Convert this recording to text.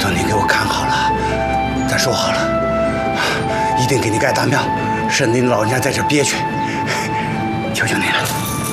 头你给我看好了，咱说好了，一定给你盖大庙，省得你老人家在这憋屈，求求你了。